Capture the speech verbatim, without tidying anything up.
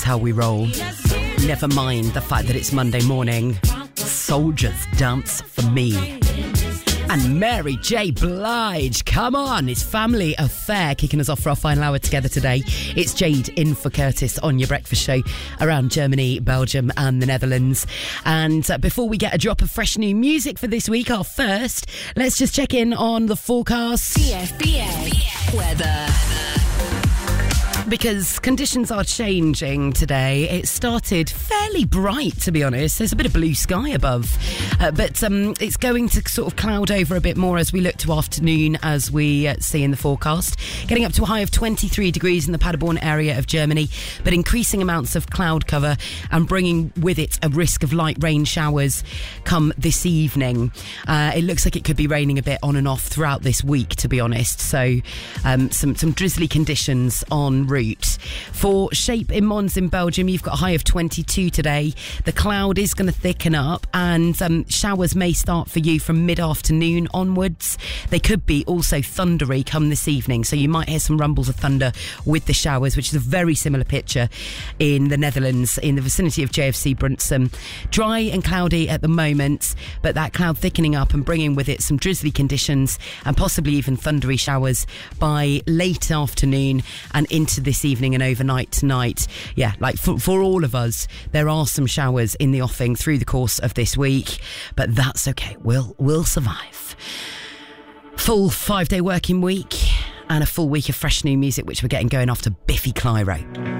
how we roll. Never mind the fact that it's Monday morning. Soldiers dance for me. And Mary J. Blige, come on, it's Family Affair kicking us off for our final hour together today. It's Jade in for Curtis on your breakfast show around Germany, Belgium and the Netherlands. And uh, before we get a drop of fresh new music for this week, our first, let's just check in on the forecast. C F B A weather. Because conditions are changing today. It started fairly bright, to be honest. There's a bit of blue sky above. Uh, but um, it's going to sort of cloud over a bit more as we look to afternoon, as we uh, see in the forecast. Getting up to a high of twenty-three degrees in the Paderborn area of Germany, but increasing amounts of cloud cover and bringing with it a risk of light rain showers come this evening. Uh, it looks like it could be raining a bit on and off throughout this week, to be honest. So um, some, some drizzly conditions en route. For Shape in Mons in Belgium, you've got a high of twenty-two today. The cloud is going to thicken up and um, showers may start for you from mid-afternoon onwards. They could be also thundery come this evening, so you might hear some rumbles of thunder with the showers, which is a very similar picture in the Netherlands, in the vicinity of J F C Brunssum. Dry and cloudy at the moment, but that cloud thickening up and bringing with it some drizzly conditions and possibly even thundery showers by late afternoon and into the this evening and overnight tonight. Yeah, like for, for all of us, there are some showers in the offing through the course of this week, but that's okay. We'll, we'll survive. Full five-day working week and a full week of fresh new music, which we're getting going after Biffy Clyro.